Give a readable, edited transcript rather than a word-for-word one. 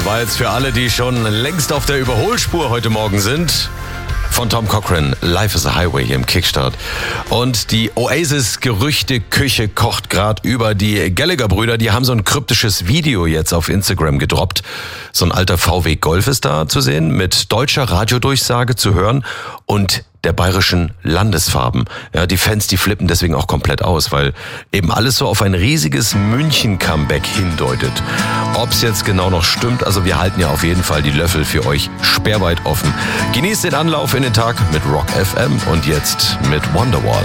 Der war jetzt für alle, die schon längst auf der Überholspur heute Morgen sind. Von Tom Cochrane, Life is a Highway hier im Kickstart. Und die Oasis-Gerüchte-Küche kocht gerade über. Die Gallagher-Brüder, die haben so ein kryptisches Video jetzt auf Instagram gedroppt. So ein alter VW Golf ist da zu sehen, mit deutscher Radiodurchsage zu hören und der bayerischen Landesfarben. Ja, die Fans, die flippen deswegen auch komplett aus, weil eben alles so auf ein riesiges München-Comeback hindeutet. Ob's jetzt genau noch stimmt, also wir halten ja auf jeden Fall die Löffel für euch sperrweit offen. Genießt den Anlauf in den Tag mit Rock FM und jetzt mit Wonderwall.